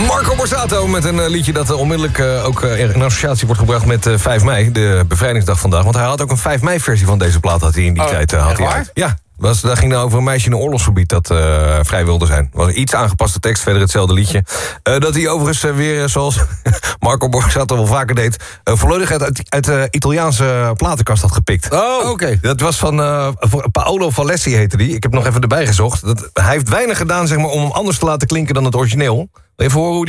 Marco Borsato met een liedje dat onmiddellijk ook in associatie wordt gebracht met 5 mei, de bevrijdingsdag vandaag. Want hij had ook een 5 mei versie van deze plaat had hij in die tijd. Had hij uit. Ja. Daar ging het over een meisje in een oorlogsgebied dat vrij wilde zijn. Was een iets aangepaste tekst, verder hetzelfde liedje. Dat hij overigens weer, zoals Marco Borsato wel vaker deed, volledig uit de Italiaanse platenkast had gepikt. Oh, oké. Dat was van Paolo Valessi heette die. Ik heb nog even erbij gezocht. Hij heeft weinig gedaan zeg maar, om hem anders te laten klinken dan het origineel. Even horen hoe die